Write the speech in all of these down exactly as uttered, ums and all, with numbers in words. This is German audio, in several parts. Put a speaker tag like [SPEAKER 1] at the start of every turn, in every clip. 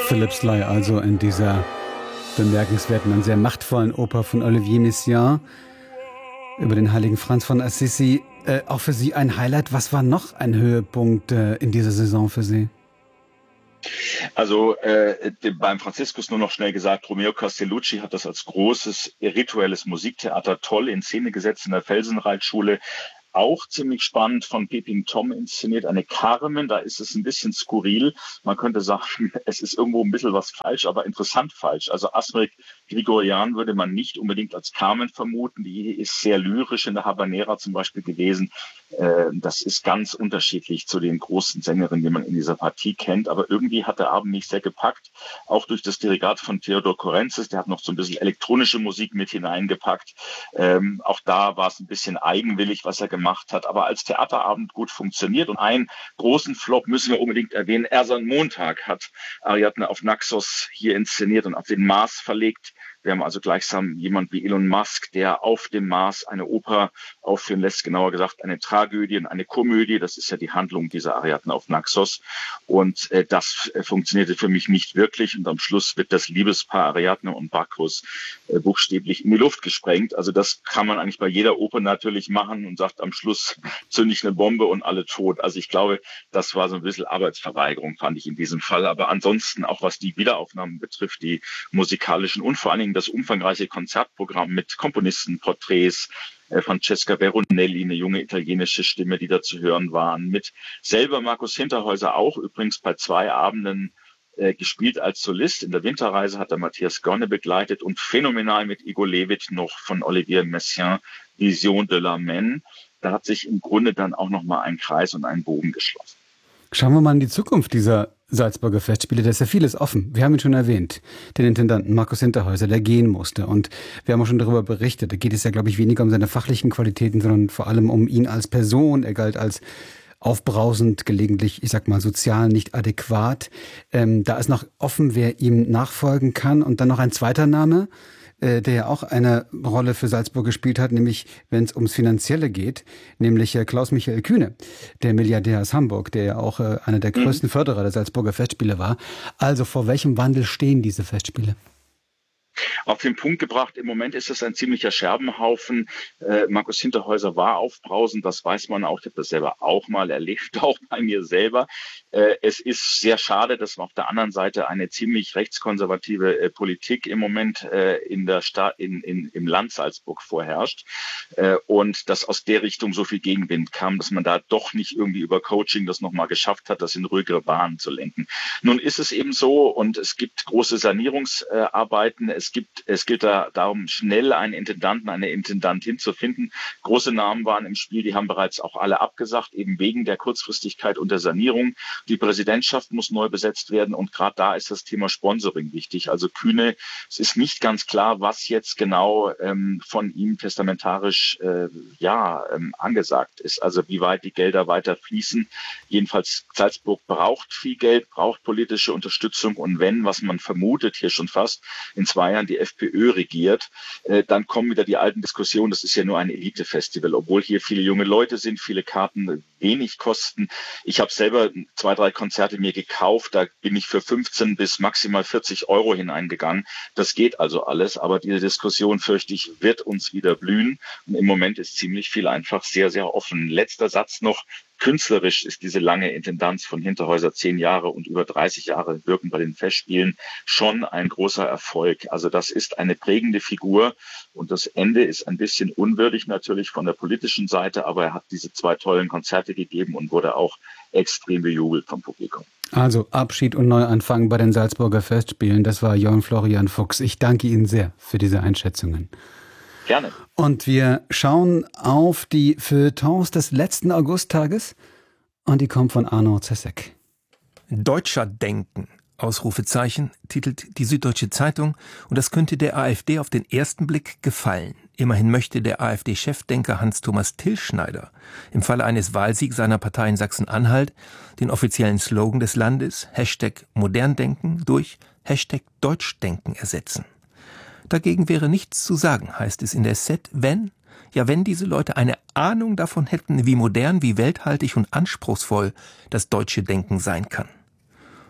[SPEAKER 1] Philip Sly also in dieser bemerkenswerten und sehr machtvollen Oper von Olivier Messiaen über den heiligen Franz von Assisi. Äh, auch für Sie ein Highlight. Was war noch ein Höhepunkt äh, in dieser Saison für Sie?
[SPEAKER 2] Also äh, beim Franziskus nur noch schnell gesagt, Romeo Castellucci hat das als großes rituelles Musiktheater toll in Szene gesetzt in der Felsenreitschule. Auch ziemlich spannend von Pepin Tom inszeniert, eine Carmen, da ist es ein bisschen skurril. Man könnte sagen, es ist irgendwo ein bisschen was falsch, aber interessant falsch. Also Asmik Grigorian würde man nicht unbedingt als Carmen vermuten, die ist sehr lyrisch in der Habanera zum Beispiel gewesen. Das ist ganz unterschiedlich zu den großen Sängerinnen, die man in dieser Partie kennt, aber irgendwie hat der Abend mich sehr gepackt, auch durch das Dirigat von Theodor Korenzis, der hat noch so ein bisschen elektronische Musik mit hineingepackt. Ähm, auch da war es ein bisschen eigenwillig, was er gemacht hat, aber als Theaterabend gut funktioniert. Und einen großen Flop müssen wir unbedingt erwähnen, Ersan Montag hat Ariadne auf Naxos hier inszeniert und auf den Mars verlegt. Wir haben also gleichsam jemand wie Elon Musk, der auf dem Mars eine Oper aufführen lässt, genauer gesagt eine Tragödie und eine Komödie. Das ist ja die Handlung dieser Ariadne auf Naxos. Und äh, das äh, funktionierte für mich nicht wirklich. Und am Schluss wird das Liebespaar Ariadne und Bacchus äh, buchstäblich in die Luft gesprengt. Also das kann man eigentlich bei jeder Oper natürlich machen und sagt am Schluss zünde ich eine Bombe und alle tot. Also ich glaube, das war so ein bisschen Arbeitsverweigerung, fand ich in diesem Fall. Aber ansonsten, auch was die Wiederaufnahmen betrifft, die musikalischen und vor allen Dingen das umfangreiche Konzertprogramm mit Komponistenporträts, äh, Francesca Veronelli, eine junge italienische Stimme, die da zu hören waren, mit selber Markus Hinterhäuser auch übrigens bei zwei Abenden äh, gespielt als Solist. In der Winterreise hat er Matthias Gorne begleitet und phänomenal mit Igor Levit noch von Olivier Messiaen, Vision de la Main. Da hat sich im Grunde dann auch nochmal ein Kreis und ein Bogen geschlossen.
[SPEAKER 1] Schauen wir mal in die Zukunft dieser Salzburger Festspiele. Da ist ja vieles offen. Wir haben ihn schon erwähnt, den Intendanten Markus Hinterhäuser, der gehen musste. Und wir haben auch schon darüber berichtet. Da geht es ja, glaube ich, weniger um seine fachlichen Qualitäten, sondern vor allem um ihn als Person. Er galt als aufbrausend, gelegentlich, ich sag mal, sozial nicht adäquat. Ähm, da ist noch offen, wer ihm nachfolgen kann. Und dann noch ein zweiter Name, der ja auch eine Rolle für Salzburg gespielt hat, nämlich wenn es ums Finanzielle geht, nämlich Klaus-Michael Kühne, der Milliardär aus Hamburg, der ja auch einer der größten Förderer der Salzburger Festspiele war. Also vor welchem Wandel stehen diese Festspiele?
[SPEAKER 2] Auf den Punkt gebracht, im Moment ist es ein ziemlicher Scherbenhaufen. Äh, Markus Hinterhäuser war aufbrausend, das weiß man auch. Ich habe das selber auch mal erlebt, auch bei mir selber. Äh, es ist sehr schade, dass auf der anderen Seite eine ziemlich rechtskonservative äh, Politik im Moment äh, in der Sta- in, in, im Land Salzburg vorherrscht äh, und dass aus der Richtung so viel Gegenwind kam, dass man da doch nicht irgendwie über Coaching das nochmal geschafft hat, das in ruhigere Bahnen zu lenken. Nun ist es eben so und es gibt große Sanierungsarbeiten. Äh, Es gibt, es gilt da darum, schnell einen Intendanten, eine Intendantin zu finden. Große Namen waren im Spiel, die haben bereits auch alle abgesagt, eben wegen der Kurzfristigkeit und der Sanierung. Die Präsidentschaft muss neu besetzt werden und gerade da ist das Thema Sponsoring wichtig. Also Kühne, es ist nicht ganz klar, was jetzt genau ähm, von ihm testamentarisch äh, ja ähm, angesagt ist. Also wie weit die Gelder weiter fließen. Jedenfalls Salzburg braucht viel Geld, braucht politische Unterstützung und wenn, was man vermutet hier schon fast, in zwei Jahren die FPÖ regiert, äh, dann kommen wieder die alten Diskussionen, das ist ja nur ein Elite-Festival, obwohl hier viele junge Leute sind, viele Karten wenig kosten. Ich habe selber zwei, drei Konzerte mir gekauft, da bin ich für fünfzehn bis maximal vierzig Euro hineingegangen. Das geht also alles, aber diese Diskussion, fürchte ich, wird uns wieder blühen. Und im Moment ist ziemlich viel einfach sehr, sehr offen. Letzter Satz noch. Künstlerisch ist diese lange Intendanz von Hinterhäuser, zehn Jahre und über dreißig Jahre wirken bei den Festspielen, schon ein großer Erfolg. Also das ist eine prägende Figur und das Ende ist ein bisschen unwürdig natürlich von der politischen Seite, aber er hat diese zwei tollen Konzerte gegeben und wurde auch extrem bejubelt vom Publikum.
[SPEAKER 1] Also Abschied und Neuanfang bei den Salzburger Festspielen, das war Jörn Florian Fuchs. Ich danke Ihnen sehr für diese Einschätzungen.
[SPEAKER 2] Gerne.
[SPEAKER 1] Und wir schauen auf die Feuilletons des letzten Augusttages und die kommt von Arno Zesek.
[SPEAKER 3] Deutscher Denken, Ausrufezeichen, titelt die Süddeutsche Zeitung und das könnte der AfD auf den ersten Blick gefallen. Immerhin möchte der AfD-Chefdenker Hans-Thomas Tilschneider im Falle eines Wahlsiegs seiner Partei in Sachsen-Anhalt den offiziellen Slogan des Landes, Hashtag Moderndenken, durch Hashtag Deutschdenken ersetzen. Dagegen wäre nichts zu sagen, heißt es in der S E D, wenn, ja wenn diese Leute eine Ahnung davon hätten, wie modern, wie welthaltig und anspruchsvoll das deutsche Denken sein kann.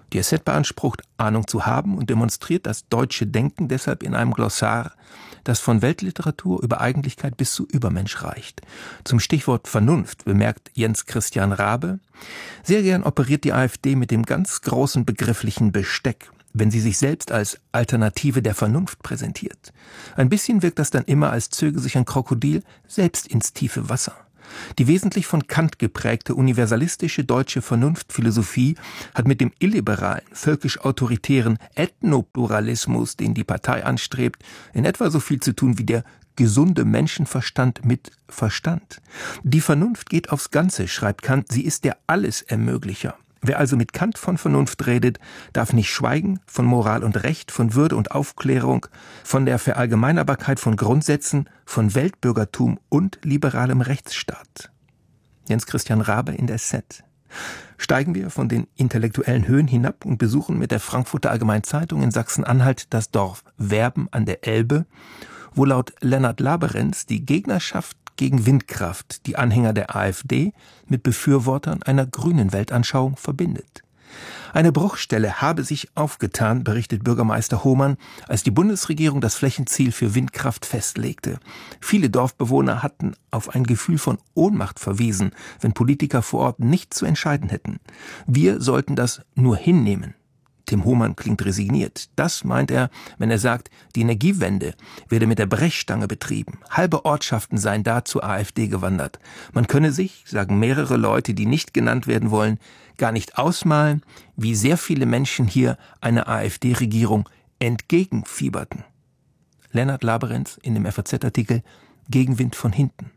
[SPEAKER 3] Die S Z beansprucht, Ahnung zu haben und demonstriert das deutsche Denken deshalb in einem Glossar, das von Weltliteratur über Eigentlichkeit bis zu Übermensch reicht. Zum Stichwort Vernunft bemerkt Jens Christian Raabe: Sehr gern operiert die AfD mit dem ganz großen begrifflichen Besteck, wenn sie sich selbst als Alternative der Vernunft präsentiert. Ein bisschen wirkt das dann immer, als zöge sich ein Krokodil selbst ins tiefe Wasser. Die wesentlich von Kant geprägte universalistische deutsche Vernunftphilosophie hat mit dem illiberalen, völkisch-autoritären Ethnopluralismus, den die Partei anstrebt, in etwa so viel zu tun wie der gesunde Menschenverstand mit Verstand. Die Vernunft geht aufs Ganze, schreibt Kant, sie ist der Allesermöglicher. Wer also mit Kant von Vernunft redet, darf nicht schweigen von Moral und Recht, von Würde und Aufklärung, von der Verallgemeinerbarkeit von Grundsätzen, von Weltbürgertum und liberalem Rechtsstaat. Jens Christian Raabe in der S Z. Steigen wir von den intellektuellen Höhen hinab und besuchen mit der Frankfurter Allgemeinen Zeitung in Sachsen-Anhalt das Dorf Werben an der Elbe, wo laut Lennart Laberenz die Gegnerschaft gegen Windkraft die Anhänger der AfD mit Befürwortern einer grünen Weltanschauung verbindet. Eine Bruchstelle habe sich aufgetan, berichtet Bürgermeister Hohmann, als die Bundesregierung das Flächenziel für Windkraft festlegte. Viele Dorfbewohner hatten auf ein Gefühl von Ohnmacht verwiesen, wenn Politiker vor Ort nichts zu entscheiden hätten. Wir sollten das nur hinnehmen. Tim Hohmann klingt resigniert. Das meint er, wenn er sagt, die Energiewende werde mit der Brechstange betrieben. Halbe Ortschaften seien da zur AfD gewandert. Man könne sich, sagen mehrere Leute, die nicht genannt werden wollen, gar nicht ausmalen, wie sehr viele Menschen hier einer AfD-Regierung entgegenfieberten. Lennart Laberenz in dem F A Z-Artikel Gegenwind von hinten.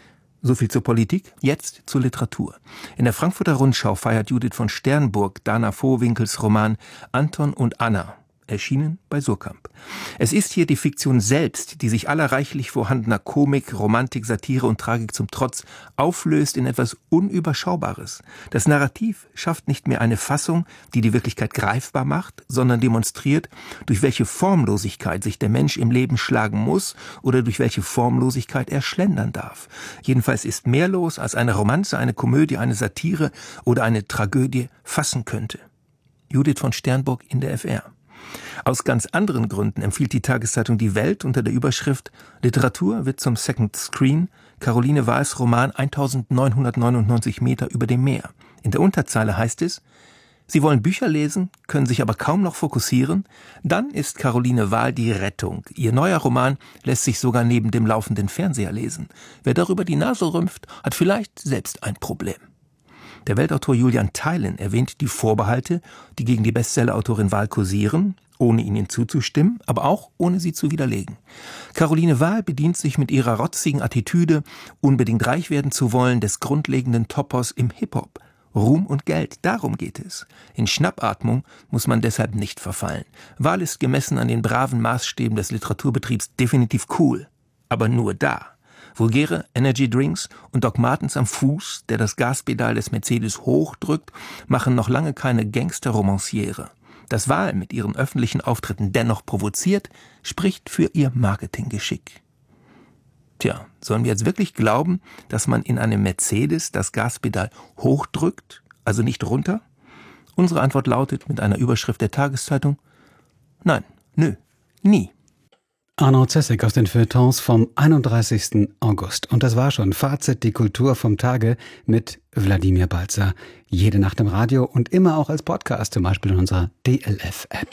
[SPEAKER 3] So viel zur Politik, jetzt zur Literatur. In der Frankfurter Rundschau feiert Judith von Sternburg Dana Vohwinkels Roman Anton und Anna, erschienen bei Surkamp. Es ist hier die Fiktion selbst, die sich aller reichlich vorhandener Komik, Romantik, Satire und Tragik zum Trotz auflöst in etwas Unüberschaubares. Das Narrativ schafft nicht mehr eine Fassung, die die Wirklichkeit greifbar macht, sondern demonstriert, durch welche Formlosigkeit sich der Mensch im Leben schlagen muss oder durch welche Formlosigkeit er schlendern darf. Jedenfalls ist mehr los, als eine Romanze, eine Komödie, eine Satire oder eine Tragödie fassen könnte. Judith von Sternburg in der F R. Aus ganz anderen Gründen empfiehlt die Tageszeitung Die Welt unter der Überschrift Literatur wird zum Second Screen Caroline Wahls Roman eintausendneunhundertneunundneunzig Meter über dem Meer. In der Unterzeile heißt es: Sie wollen Bücher lesen, können sich aber kaum noch fokussieren? Dann ist Caroline Wahl die Rettung. Ihr neuer Roman lässt sich sogar neben dem laufenden Fernseher lesen. Wer darüber die Nase rümpft, hat vielleicht selbst ein Problem. Der Weltautor Julian Theilen erwähnt die Vorbehalte, die gegen die Bestsellerautorin Wahl kursieren, ohne ihnen zuzustimmen, aber auch ohne sie zu widerlegen. Caroline Wahl bedient sich mit ihrer rotzigen Attitüde, unbedingt reich werden zu wollen, des grundlegenden Topos im Hip-Hop. Ruhm und Geld, darum geht es. In Schnappatmung muss man deshalb nicht verfallen. Wahl ist gemessen an den braven Maßstäben des Literaturbetriebs definitiv cool, aber nur da. Vulgäre Energy-Drinks und Doc Martens am Fuß, der das Gaspedal des Mercedes hochdrückt, machen noch lange keine Gangster-Romanciere. Dass Wahl mit ihren öffentlichen Auftritten dennoch provoziert, spricht für ihr Marketinggeschick. Tja, sollen wir jetzt wirklich glauben, dass man in einem Mercedes das Gaspedal hochdrückt, also nicht runter? Unsere Antwort lautet mit einer Überschrift der Tageszeitung: Nein, nö, nie.
[SPEAKER 1] Arno Zessek aus den Feuilletons vom einunddreißigsten August. Und das war schon Fazit, die Kultur vom Tage mit Wladimir Balzer. Jede Nacht im Radio und immer auch als Podcast, zum Beispiel in unserer D L F-App.